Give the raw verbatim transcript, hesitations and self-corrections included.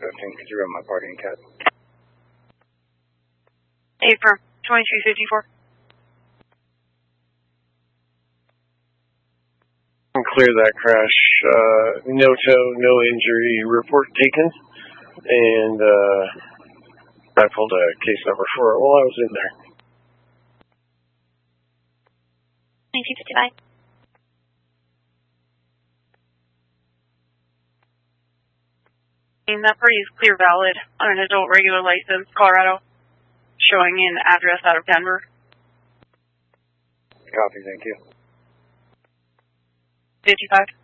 fifteen, could you run my parking cat? eight for twenty-two fifty-four. Clear that crash. Uh, no tow, no injury. Report taken. And uh, I pulled a case number for it while I was in there. twenty-two fifty-five. And that party is clear valid on an adult regular license, Colorado, showing an address out of Denver. Copy, thank you. fifty-five.